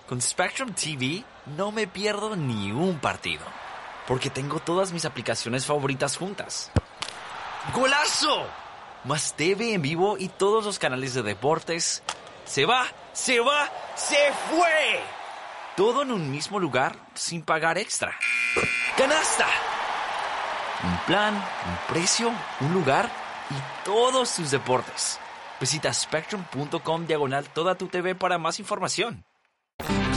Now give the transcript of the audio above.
Con Spectrum TV no me pierdo ni un partido, porque tengo todas mis aplicaciones favoritas juntas. ¡Golazo! Más TV en vivo y todos los canales de deportes. ¡Se va! ¡Se va! ¡Se fue! Todo en un mismo lugar sin pagar extra. ¡Canasta! Un plan, un precio, un lugar y todos tus deportes. Visita spectrum.com/toda tu TV para más información.